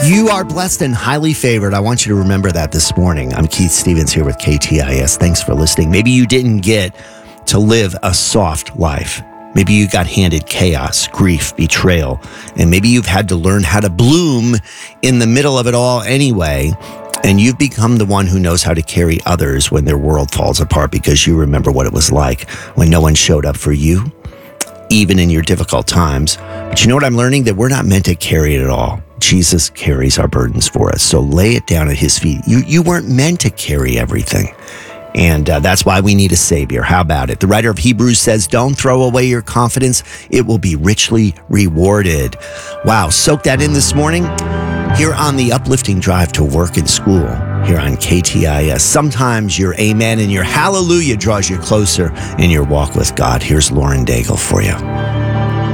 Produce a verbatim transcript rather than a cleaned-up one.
You are blessed and highly favored. I want you to remember that this morning. I'm Keith Stevens here with K T I S. Thanks for listening. Maybe you didn't get to live a soft life. Maybe you got handed chaos, grief, betrayal, and maybe you've had to learn how to bloom in the middle of it all anyway. And you've become the one who knows how to carry others when their world falls apart because you remember what it was like when no one showed up for you, even in your difficult times. But you know what I'm learning? That we're not meant to carry it all. Jesus carries our burdens for us. So lay it down at his feet. You you weren't meant to carry everything. And uh, that's why we need a savior. How about it? The writer of Hebrews says, don't throw away your confidence. It will be richly rewarded. Wow. Soak that in this morning here on the uplifting drive to work and school here on K T I S. Sometimes your amen and your hallelujah draws you closer in your walk with God. Here's Lauren Daigle for you.